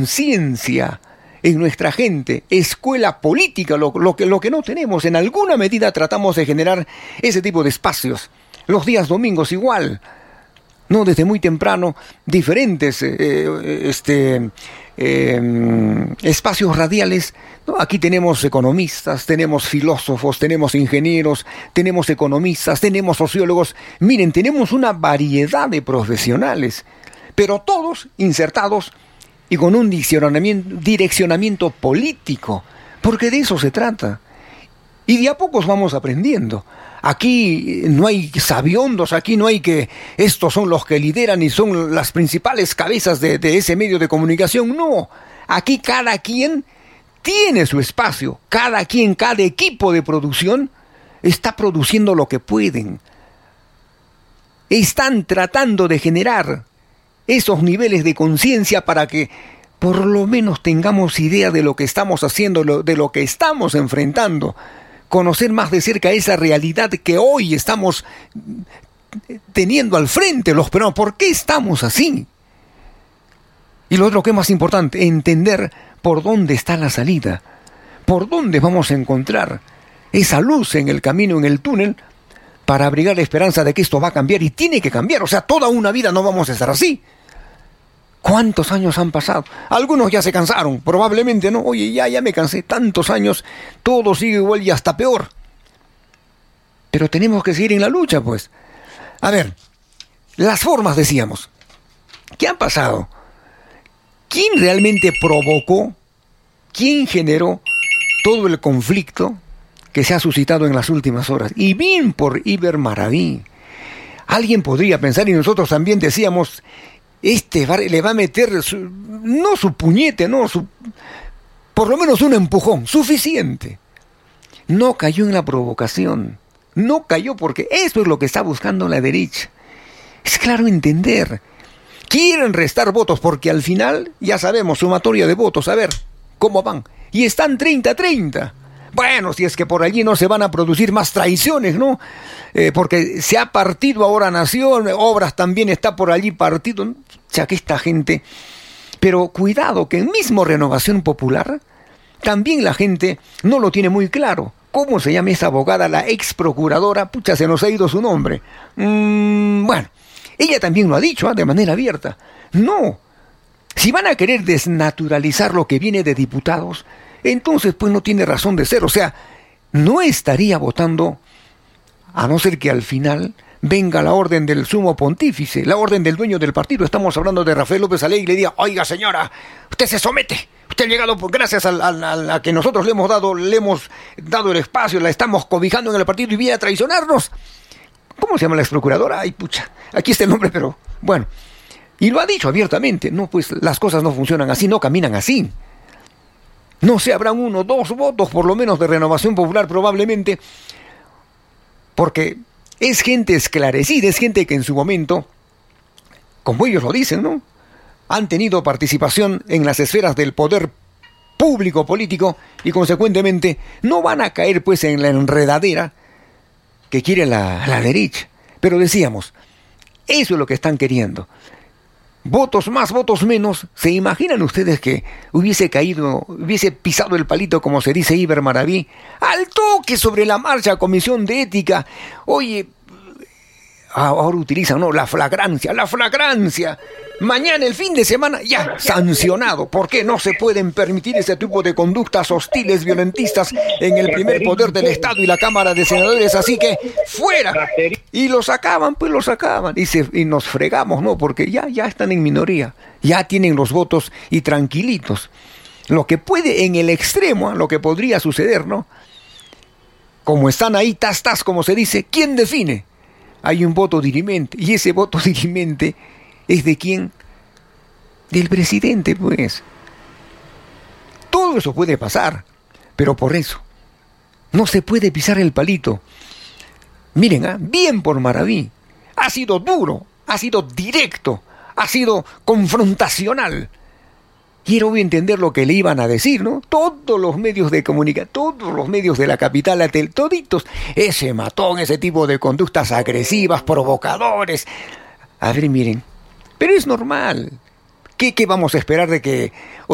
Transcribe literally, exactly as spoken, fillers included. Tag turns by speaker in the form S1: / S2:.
S1: conciencia en nuestra gente, escuela política, lo, lo, que, lo que no tenemos. En alguna medida tratamos de generar ese tipo de espacios. Los días domingos igual, ¿no? Desde muy temprano, diferentes eh, este, eh, espacios radiales, ¿no? Aquí tenemos economistas, tenemos filósofos, tenemos ingenieros, tenemos economistas, tenemos sociólogos. Miren, tenemos una variedad de profesionales, pero todos insertados y con un direccionamiento, direccionamiento político, porque de eso se trata. Y de a pocos vamos aprendiendo. Aquí no hay sabiondos, aquí no hay que estos son los que lideran y son las principales cabezas de, de ese medio de comunicación. No, aquí cada quien tiene su espacio, cada quien, cada equipo de producción está produciendo lo que pueden. Están tratando de generar esos niveles de conciencia para que por lo menos tengamos idea de lo que estamos haciendo, de lo que estamos enfrentando, conocer más de cerca esa realidad que hoy estamos teniendo al frente los peruanos. ¿Por qué estamos así? Y lo otro que es más importante, entender por dónde está la salida, por dónde vamos a encontrar esa luz en el camino, en el túnel, para abrigar la esperanza de que esto va a cambiar, y tiene que cambiar. O sea, toda una vida no vamos a estar así. ¿Cuántos años han pasado? Algunos ya se cansaron, probablemente, ¿no? Oye, ya, ya me cansé, tantos años, todo sigue igual y hasta peor. Pero tenemos que seguir en la lucha, pues. A ver, las formas, decíamos. ¿Qué ha pasado? ¿Quién realmente provocó, quién generó todo el conflicto que se ha suscitado en las últimas horas? Y bien por Iber Maraví. Alguien podría pensar, y nosotros también decíamos, este va, le va a meter, su, no su puñete, no, su, por lo menos un empujón, suficiente. No cayó en la provocación, no cayó porque eso es lo que está buscando la derecha. Es claro entender. Quieren restar votos porque al final, ya sabemos, sumatoria de votos, a ver cómo van. Y están treinta a treinta. Bueno, si es que por allí no se van a producir más traiciones, ¿no? Eh, porque se ha partido ahora Nación, Obras también está por allí partido. O sea, que esta gente... Pero cuidado, que en mismo Renovación Popular, también la gente no lo tiene muy claro. ¿Cómo se llama esa abogada, la ex procuradora? Pucha, se nos ha ido su nombre. Mm, bueno, ella también lo ha dicho, ¿eh? De manera abierta. No, si van a querer desnaturalizar lo que viene de diputados, entonces pues no tiene razón de ser. O sea, no estaría votando, a no ser que al final venga la orden del sumo pontífice, la orden del dueño del partido. Estamos hablando de Rafael López Alegui, y le diga, oiga señora, usted se somete, usted ha llegado por, gracias a, a, a que nosotros le hemos dado, le hemos dado el espacio, la estamos cobijando en el partido y viene a traicionarnos. ¿Cómo se llama la ex procuradora? Ay, pucha, aquí está el nombre, pero bueno. Y lo ha dicho abiertamente. No, pues las cosas no funcionan así, no caminan así. No sé, habrán uno, dos votos por lo menos de Renovación Popular probablemente, porque es gente esclarecida, es gente que en su momento, como ellos lo dicen, ¿no?, han tenido participación en las esferas del poder público político y consecuentemente no van a caer pues en la enredadera que quiere la, la derecha. Pero decíamos, eso es lo que están queriendo. Votos más, votos menos. ¿Se imaginan ustedes que hubiese caído, hubiese pisado el palito, como se dice Iber Maraví, al toque sobre la marcha, comisión de ética? Oye, ahora utilizan, ¿no?, la flagrancia, la flagrancia. Mañana, el fin de semana, ya, sancionado. ¿Por qué no se pueden permitir ese tipo de conductas hostiles, violentistas en el primer poder del Estado y la Cámara de Senadores? Así que, ¡fuera! Y lo sacaban, pues lo sacaban. Y, se, y nos fregamos, ¿no? Porque ya, ya están en minoría. Ya tienen los votos y tranquilitos. Lo que puede, en el extremo, lo que podría suceder, ¿no? Como están ahí, tas, tas, como se dice, ¿quién define? Hay un voto dirimente. Y ese voto dirimente... ¿es de quién? Del presidente, pues. Todo eso puede pasar, pero por eso no se puede pisar el palito. Miren, ¿eh? Bien por Maraví. Ha sido duro, ha sido directo, ha sido confrontacional. Quiero entender lo que le iban a decir, ¿no? Todos los medios de comunicación, todos los medios de la capital, toditos, ese matón, ese tipo de conductas agresivas, provocadores. A ver, miren. Pero es normal. ¿Qué, qué vamos a esperar de que